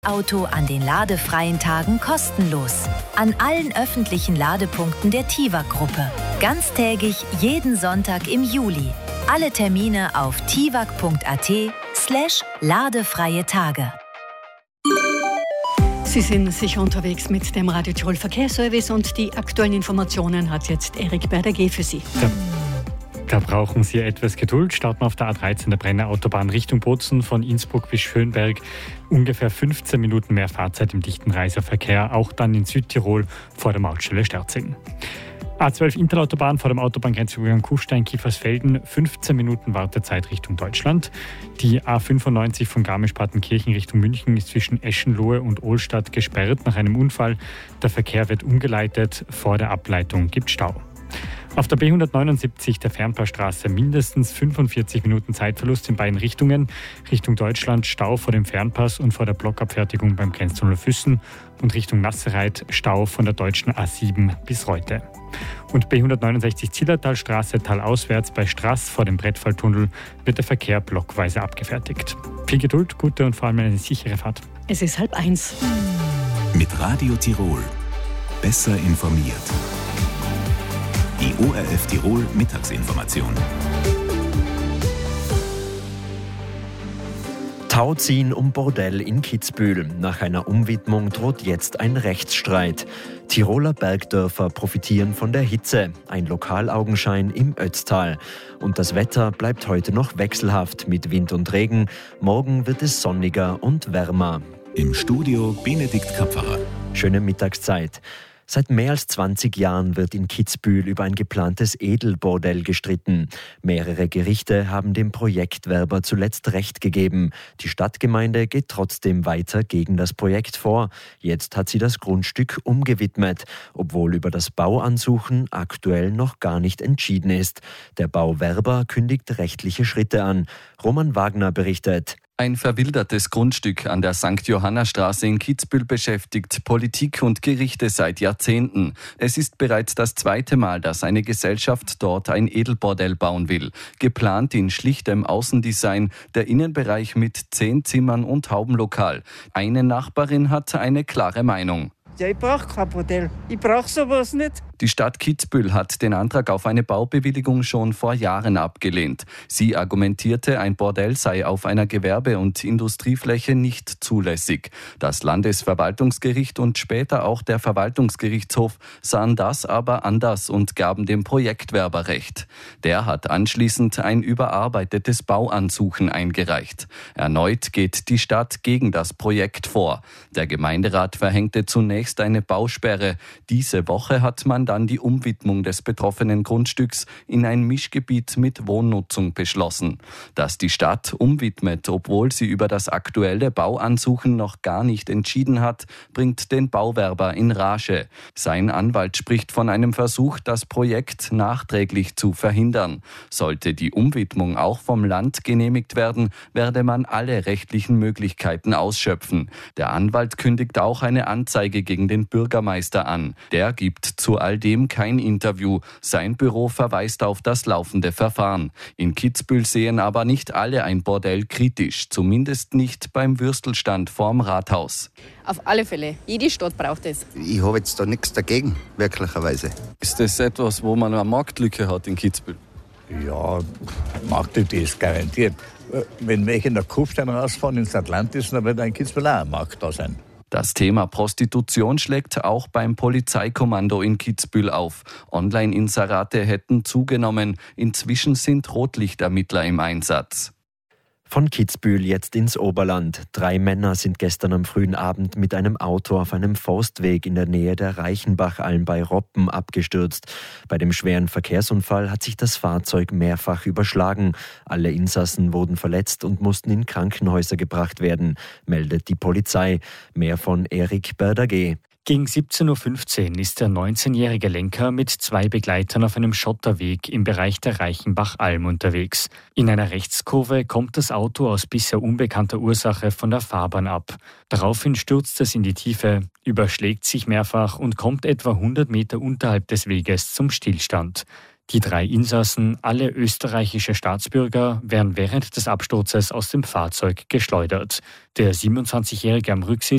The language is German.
Auto an den ladefreien Tagen kostenlos. An allen öffentlichen Ladepunkten der TIWAG-Gruppe. Ganztägig jeden Sonntag im Juli. Alle Termine auf tiwag.at/ladefreie Tage. Sie sind sicher unterwegs mit dem Radio Tirol Verkehrsservice und die aktuellen Informationen hat jetzt Erik Berder-G für Sie. Da brauchen Sie etwas Geduld. Starten auf der A13 der Brenner Autobahn Richtung Bozen von Innsbruck bis Schönberg. Ungefähr 15 Minuten mehr Fahrzeit im dichten Reiseverkehr, auch dann in Südtirol vor der Mautstelle Sterzing. A12 Interautobahn vor dem Autobahngrenzübergang Kufstein-Kiefersfelden, 15 Minuten Wartezeit Richtung Deutschland. Die A95 von Garmisch-Partenkirchen Richtung München ist zwischen Eschenlohe und Ohlstadt gesperrt nach einem Unfall. Der Verkehr wird umgeleitet, vor der Ableitung gibt Stau. Auf der B179 der Fernpassstraße mindestens 45 Minuten Zeitverlust in beiden Richtungen. Richtung Deutschland Stau vor dem Fernpass und vor der Blockabfertigung beim Grenztunnel Füssen und Richtung Nassereit Stau von der deutschen A7 bis Reute. Und B169 Zillertalstraße talauswärts bei Straß vor dem Brettfalltunnel wird der Verkehr blockweise abgefertigt. Viel Geduld, gute und vor allem eine sichere Fahrt. Es ist 12:30. Mit Radio Tirol. Besser informiert. Die ORF Tirol Mittagsinformation. Tauziehen um Bordell in Kitzbühel. Nach einer Umwidmung droht jetzt ein Rechtsstreit. Tiroler Bergdörfer profitieren von der Hitze. Ein Lokalaugenschein im Ötztal. Und das Wetter bleibt heute noch wechselhaft mit Wind und Regen. Morgen wird es sonniger und wärmer. Im Studio Benedikt Kapferer. Schöne Mittagszeit. Seit mehr als 20 Jahren wird in Kitzbühel über ein geplantes Edelbordell gestritten. Mehrere Gerichte haben dem Projektwerber zuletzt Recht gegeben. Die Stadtgemeinde geht trotzdem weiter gegen das Projekt vor. Jetzt hat sie das Grundstück umgewidmet, obwohl über das Bauansuchen aktuell noch gar nicht entschieden ist. Der Bauwerber kündigt rechtliche Schritte an. Roman Wagner berichtet. Ein verwildertes Grundstück an der St. Johanna-Straße in Kitzbühel beschäftigt Politik und Gerichte seit Jahrzehnten. Es ist bereits das zweite Mal, dass eine Gesellschaft dort ein Edelbordell bauen will. Geplant in schlichtem Außendesign, der Innenbereich mit 10 Zimmern und Haubenlokal. Eine Nachbarin hat eine klare Meinung. Ja, ich brauche kein Bordell. Ich brauche sowas nicht. Die Stadt Kitzbühel hat den Antrag auf eine Baubewilligung schon vor Jahren abgelehnt. Sie argumentierte, ein Bordell sei auf einer Gewerbe- und Industriefläche nicht zulässig. Das Landesverwaltungsgericht und später auch der Verwaltungsgerichtshof sahen das aber anders und gaben dem Projektwerber Recht. Der hat anschließend ein überarbeitetes Bauansuchen eingereicht. Erneut geht die Stadt gegen das Projekt vor. Der Gemeinderat verhängte zunächst eine Bausperre. Diese Woche hat man dann die Umwidmung des betroffenen Grundstücks in ein Mischgebiet mit Wohnnutzung beschlossen. Dass die Stadt umwidmet, obwohl sie über das aktuelle Bauansuchen noch gar nicht entschieden hat, bringt den Bauwerber in Rage. Sein Anwalt spricht von einem Versuch, das Projekt nachträglich zu verhindern. Sollte die Umwidmung auch vom Land genehmigt werden, werde man alle rechtlichen Möglichkeiten ausschöpfen. Der Anwalt kündigt auch eine Anzeige gegen den Bürgermeister an. Der gibt zu all dem kein Interview. Sein Büro verweist auf das laufende Verfahren. In Kitzbühel sehen aber nicht alle ein Bordell kritisch, zumindest nicht beim Würstelstand vorm Rathaus. Auf alle Fälle. Jede Stadt braucht es. Ich habe jetzt da nichts dagegen, wirklicherweise. Ist das etwas, wo man eine Marktlücke hat in Kitzbühel? Ja, Marktlücke ist garantiert. Wenn welche nach Kufstein rausfahren ins Atlantis, dann wird ein Kitzbühel auch ein Markt da sein. Das Thema Prostitution schlägt auch beim Polizeikommando in Kitzbühel auf. Online-Inserate hätten zugenommen. Inzwischen sind Rotlichtermittler im Einsatz. Von Kitzbühel jetzt ins Oberland. 3 Männer sind gestern am frühen Abend mit einem Auto auf einem Forstweg in der Nähe der Reichenbachalm bei Roppen abgestürzt. Bei dem schweren Verkehrsunfall hat sich das Fahrzeug mehrfach überschlagen. Alle Insassen wurden verletzt und mussten in Krankenhäuser gebracht werden, meldet die Polizei. Mehr von Erik Berder-G. Gegen 17.15 Uhr ist der 19-jährige Lenker mit 2 Begleitern auf einem Schotterweg im Bereich der Reichenbachalm unterwegs. In einer Rechtskurve kommt das Auto aus bisher unbekannter Ursache von der Fahrbahn ab. Daraufhin stürzt es in die Tiefe, überschlägt sich mehrfach und kommt etwa 100 Meter unterhalb des Weges zum Stillstand. Die 3 Insassen, alle österreichische Staatsbürger, werden während des Absturzes aus dem Fahrzeug geschleudert. Der 27-Jährige am Rücksitz